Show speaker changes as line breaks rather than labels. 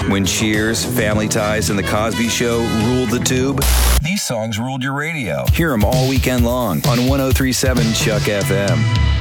When Cheers, Family Ties, and The Cosby Show ruled the tube, these songs ruled your radio. Hear them all weekend long on 103.7 Chuck FM.